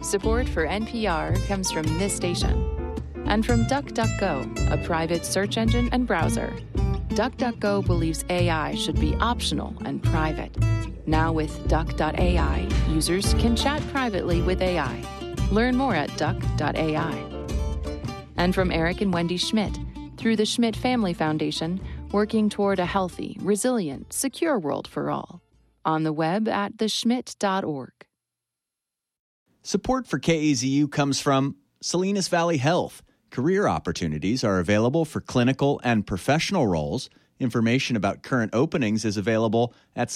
Support for NPR comes from this station and from DuckDuckGo, a private search engine and browser. DuckDuckGo believes AI should be optional and private. Now with Duck.ai, users can chat privately with AI. Learn more at Duck.ai. And from Eric and Wendy Schmidt, through the Schmidt Family Foundation, working toward a healthy, resilient, secure world for all. On the web at theschmidt.org. Support for KAZU comes from Salinas Valley Health. Career opportunities are available for clinical and professional roles. Information about current openings is available at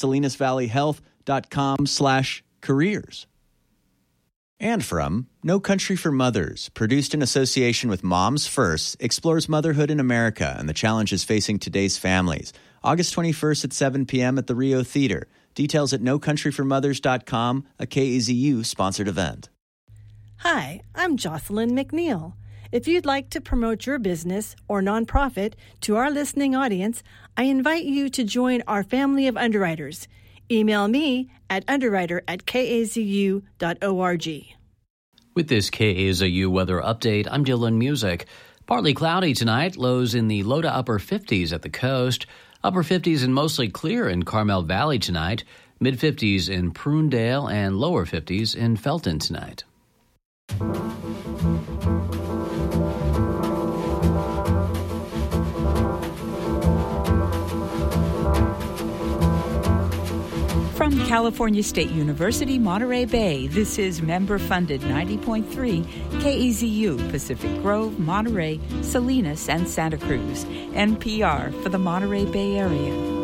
salinasvalleyhealth.com/careers. And from No Country for Mothers, produced in association with Moms First, explores motherhood in America and the challenges facing today's families. August 21st at 7 p.m. at the Rio Theater. Details at nocountryformothers.com, a KAZU-sponsored event. Hi, I'm Jocelyn McNeil. If you'd like to promote your business or nonprofit to our listening audience, I invite you to join our family of underwriters. Email me at underwriter@kazu.org. With this KAZU weather update, I'm Dylan Music. Partly cloudy tonight, lows in the low to upper 50s at the coast. Upper 50s and mostly clear in Carmel Valley tonight. Mid-50s in Prunedale and lower 50s in Felton tonight. From California State University, Monterey Bay, this is member-funded 90.3 KAZU, Pacific Grove, Monterey, Salinas, and Santa Cruz. NPR for the Monterey Bay Area.